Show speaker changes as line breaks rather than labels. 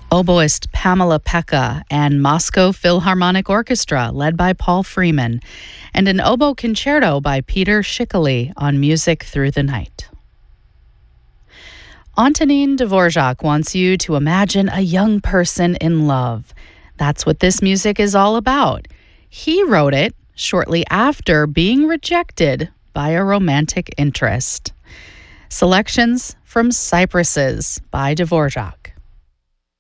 Oboist Pamela Pekka and Moscow Philharmonic Orchestra, led by Paul Freeman, and an oboe concerto by Peter Schickele on Music Through the Night. Antonin Dvorak wants you to imagine a young person in love. That's what this music is all about. He wrote it shortly after being rejected by a romantic interest. Selections from Cypresses by Dvorak.